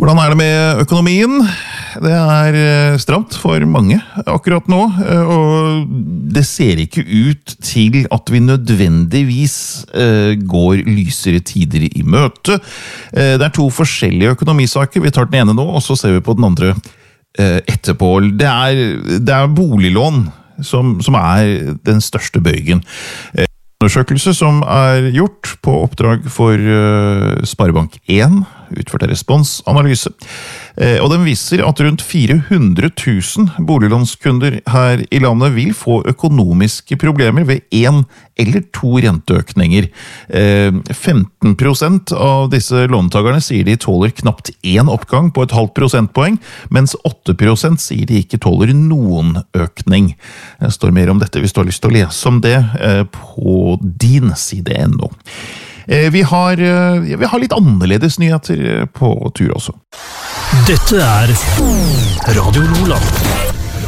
Hvordan det med økonomien? Det stramt for mange akkurat nå, og det ser ikke ut til at vi nødvendigvis går lysere tider i møte. Det to forskjellige økonomisaker. Vi tar den ene nå, og så ser vi på den andre etterpå. Det boliglån som den største bøygen. Undersøkelse som gjort på oppdrag for Sparebank 1, utført av responsanalyse. Og den viser at rundt 400 000 boliglånskunder her i landet vil få økonomiske problemer ved 1 eller 2 renteøkninger. 15% av disse låntakerne sier de tåler knapt 1 oppgang på et halvt prosentpoeng, mens 8% sier de ikke tåler noen økning. Det står mer om dette hvis du har lyst til å lese om det på din side.no. Vi har litt annerledes nyheter på tur også. Dette Radio Nordland.